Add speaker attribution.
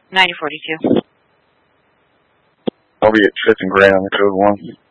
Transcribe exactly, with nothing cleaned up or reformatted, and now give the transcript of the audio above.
Speaker 1: ninety forty-two.
Speaker 2: I'll be at fifth and Gray on the code one.